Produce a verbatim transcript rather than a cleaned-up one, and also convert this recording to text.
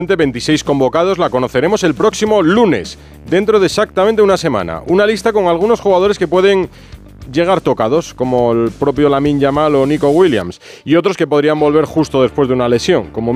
veintiséis convocados, la conoceremos el próximo lunes, dentro de exactamente una semana. Una lista con algunos jugadores que pueden llegar tocados, como el propio Lamine Yamal o Nico Williams, y otros que podrían volver justo después de una lesión, como